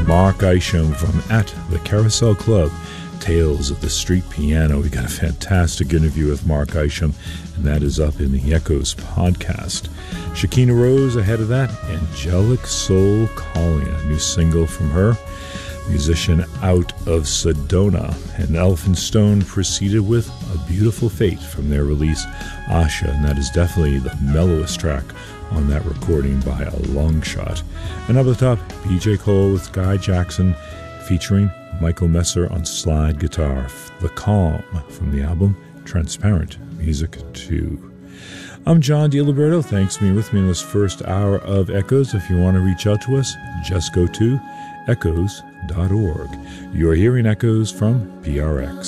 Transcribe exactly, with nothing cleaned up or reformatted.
Mark Isham from At the Carousel Club, Tales of the Street Piano. We got a fantastic interview with Mark Isham, and that is up in the Echoes podcast. Shakina Rose ahead of that, Angelic Soul Calling, a new single from her, musician out of Sedona. And Elephant Stone proceeded with A Beautiful Fate from their release Asha, and that is definitely the mellowest track on that recording by a long shot. And up the top, B J Cole with Guy Jackson featuring Michael Messer on slide guitar, The Calm from the album Transparent Music two. I'm John DiLiberto. Thanks for being with me in this first hour of Echoes. If you want to reach out to us, just go to echoes dot org. You're hearing Echoes from P R X.